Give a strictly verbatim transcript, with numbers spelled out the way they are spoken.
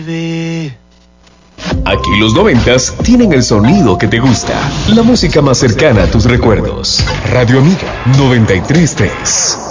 Aquí los noventas tienen el sonido que te gusta, la música más cercana a tus recuerdos. Radio Amiga noventa y tres punto tres.